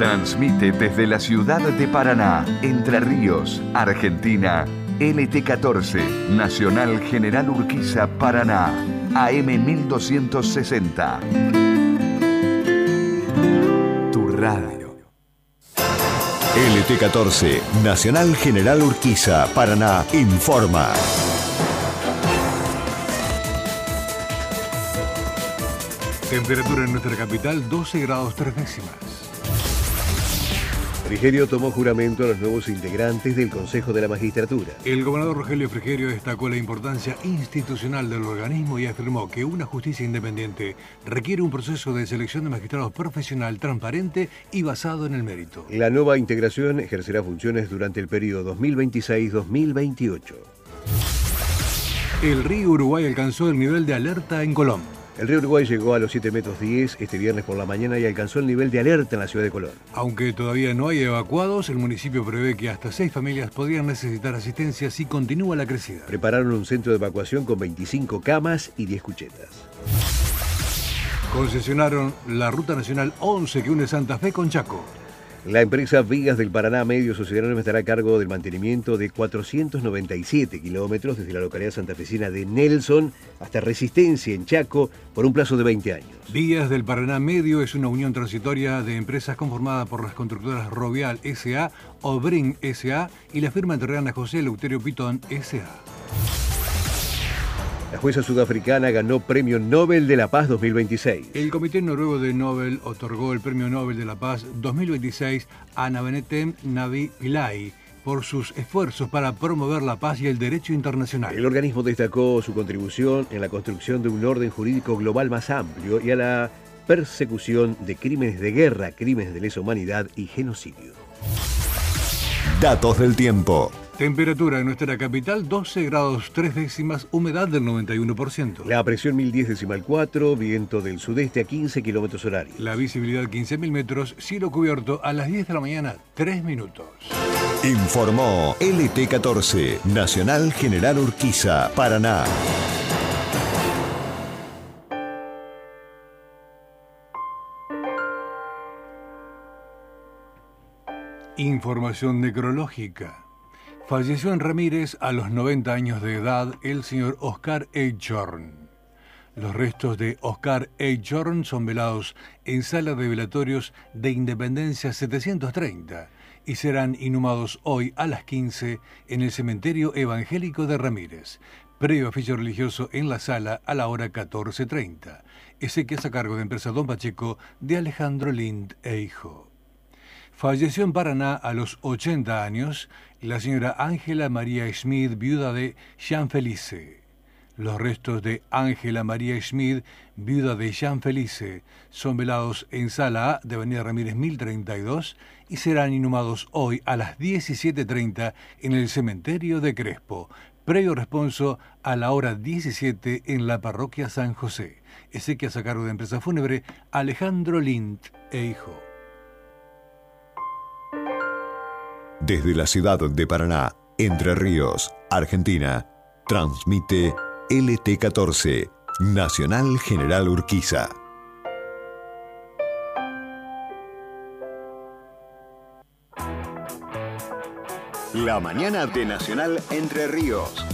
Transmite desde la ciudad de Paraná, Entre Ríos, Argentina, LT14, Nacional General Urquiza, Paraná, AM 1260. Tu radio. LT14, Nacional General Urquiza, Paraná, informa. Temperatura en nuestra capital, 12 grados 3 décimas. Frigerio tomó juramento a los nuevos integrantes del Consejo de la Magistratura. El gobernador Rogelio Frigerio destacó la importancia institucional del organismo y afirmó que una justicia independiente requiere un proceso de selección de magistrados profesional, transparente y basado en el mérito. La nueva integración ejercerá funciones durante el periodo 2026-2028. El río Uruguay alcanzó el nivel de alerta en Colón. El río Uruguay llegó a los 7,10 metros este viernes por la mañana y alcanzó el nivel de alerta en la ciudad de Colón. Aunque todavía no hay evacuados, el municipio prevé que hasta 6 familias podrían necesitar asistencia si continúa la crecida. Prepararon un centro de evacuación con 25 camas y 10 cuchetas. Concesionaron la Ruta Nacional 11 que une Santa Fe con Chaco. La empresa Vigas del Paraná Medio Sociedad Anónima estará a cargo del mantenimiento de 497 kilómetros desde la localidad santafesina de Nelson hasta Resistencia en Chaco por un plazo de 20 años. Vías del Paraná Medio es una unión transitoria de empresas conformada por las constructoras Rovial S.A., Obrin S.A. y la firma entrerriana José Eleuterio Pitón S.A. La jueza sudafricana ganó Premio Nobel de la Paz 2026. El Comité Noruego de Nobel otorgó el Premio Nobel de la Paz 2026 a Navenetem Navi Pillay por sus esfuerzos para promover la paz y el derecho internacional. El organismo destacó su contribución en la construcción de un orden jurídico global más amplio y a la persecución de crímenes de guerra, crímenes de lesa humanidad y genocidio. Datos del tiempo. Temperatura en nuestra capital, 12 grados 3 décimas, humedad del 91%. La presión 1010,4, viento del sudeste a 15 kilómetros horarios. La visibilidad 15.000 metros, cielo cubierto a las 10 de la mañana, 3 minutos. Informó LT14, Nacional General Urquiza, Paraná. Información necrológica. Falleció en Ramírez a los 90 años de edad el señor Oscar Eichhorn. Los restos de Oscar Eichhorn son velados en sala de velatorios de Independencia 730 y serán inhumados hoy a las 15 en el cementerio evangélico de Ramírez. Previo oficio religioso en la sala a la hora 14:30. Exequias a cargo de empresa Don Pacheco de Alejandro Lind e Hijo. Falleció en Paraná a los 80 años la señora Ángela María Schmid, viuda de Jean Felice. Los restos de Ángela María Schmid, viuda de Jean Felice, son velados en Sala A de Avenida Ramírez 1032 y serán inhumados hoy a las 17:30 en el cementerio de Crespo. Previo responso a la hora 17 en la parroquia San José. Exequias a cargo de empresa fúnebre Alejandro Lind e Hijo. Desde la ciudad de Paraná, Entre Ríos, Argentina, transmite LT14, Nacional General Urquiza. La mañana de Nacional Entre Ríos.